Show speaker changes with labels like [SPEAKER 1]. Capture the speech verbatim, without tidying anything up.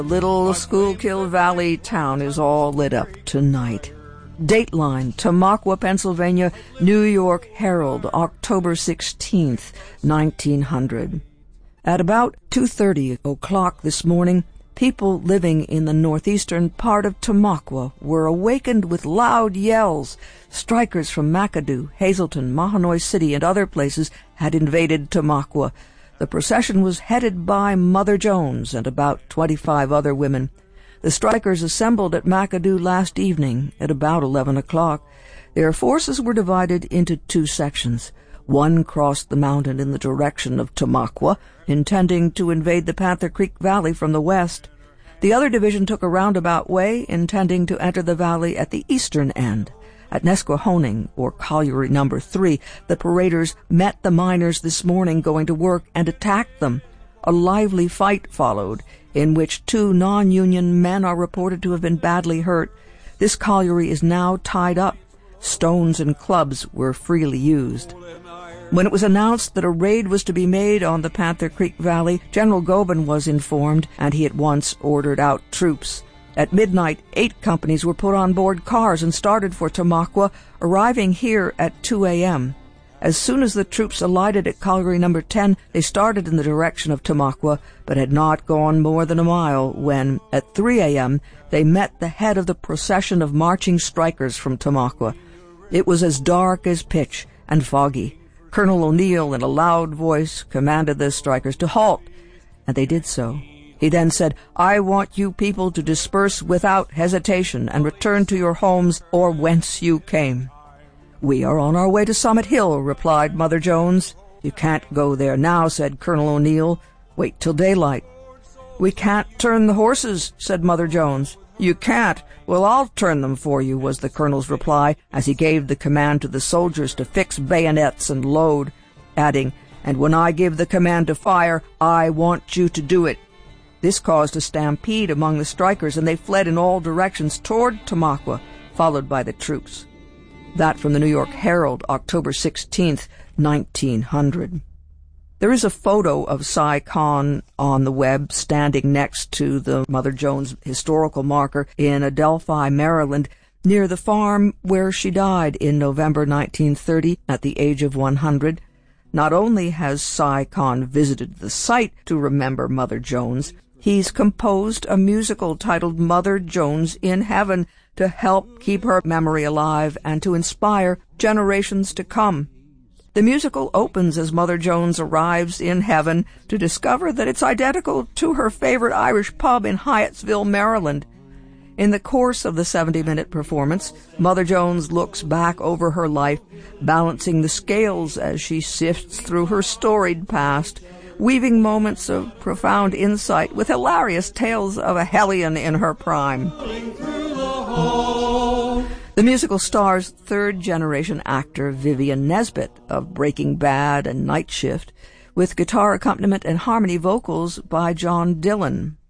[SPEAKER 1] The little Schuylkill Valley town is all lit up tonight. Dateline, Tamaqua, Pennsylvania, New York Herald, October sixteenth, nineteen hundred. At about two thirty o'clock this morning, people living in the northeastern part of Tamaqua were awakened with loud yells. Strikers from McAdoo, Hazleton, Mahanoy City, and other places had invaded Tamaqua. The procession was headed by Mother Jones and about twenty-five other women. The strikers assembled at McAdoo last evening at about eleven o'clock. Their forces were divided into two sections. One crossed the mountain in the direction of Tamaqua, intending to invade the Panther Creek Valley from the west. The other division took a roundabout way, intending to enter the valley at the eastern end. At Nesquehoning, or Colliery Number Three, the paraders met the miners this morning going to work and attacked them. A lively fight followed, in which two non-union men are reported to have been badly hurt. This colliery is now tied up. Stones and clubs were freely used. When it was announced that a raid was to be made on the Panther Creek Valley, General Goben was informed, and he at once ordered out troops. At midnight, eight companies were put on board cars and started for Tamaqua, arriving here at two a.m. As soon as the troops alighted at Colliery Number ten, they started in the direction of Tamaqua, but had not gone more than a mile when, at three a.m., they met the head of the procession of marching strikers from Tamaqua. It was as dark as pitch and foggy. Colonel O'Neill, in a loud voice, commanded the strikers to halt, and they did so. He then said, "I want you people to disperse without hesitation and return to your homes or whence you came." "We are on our way to Summit Hill," replied Mother Jones. "You can't go there now," said Colonel O'Neill. "Wait till daylight." "We can't turn the horses," said Mother Jones. "You can't? Well, I'll turn them for you," was the colonel's reply, as he gave the command to the soldiers to fix bayonets and load, adding, "And when I give the command to fire, I want you to do it." This caused a stampede among the strikers, and they fled in all directions toward Tamaqua, followed by the troops. That from the New York Herald, October sixteenth, nineteen hundred. There is a photo of Cy Kahn on the web standing next to the Mother Jones historical marker in Adelphi, Maryland, near the farm where she died in November nineteen thirty at the age of one hundred. Not only has Cy Kahn visited the site to remember Mother Jones, he's composed a musical titled Mother Jones in Heaven to help keep her memory alive and to inspire generations to come. The musical opens as Mother Jones arrives in heaven to discover that it's identical to her favorite Irish pub in Hyattsville, Maryland. In the course of the seventy-minute performance, Mother Jones looks back over her life, balancing the scales as she sifts through her storied past, weaving moments of profound insight with hilarious tales of a hellion in her prime. The musical stars third-generation actor Vivian Nesbitt of Breaking Bad and Night Shift, with guitar accompaniment and harmony vocals by John Dillon.